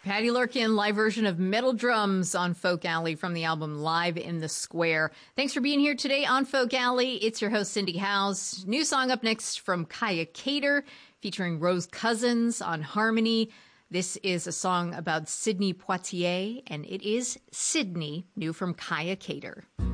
Patty Larkin, live version of Metal Drums on Folk Alley from the album Live in the Square. Thanks for being here today on Folk Alley. It's your host, Cindy Howes. New song up next from Kaya Cater, featuring Rose Cousins on harmony. This is a song about Sidney Poitier, and it is Sydney, new from Kaya Cater.